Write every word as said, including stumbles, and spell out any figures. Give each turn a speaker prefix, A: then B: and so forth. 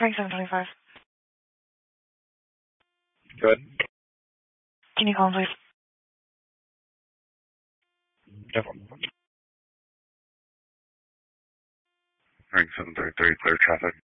A: Frank seven twenty-five.
B: Good.
A: Can you call him, please?
B: Yep. Frank seven thirty-three, clear traffic.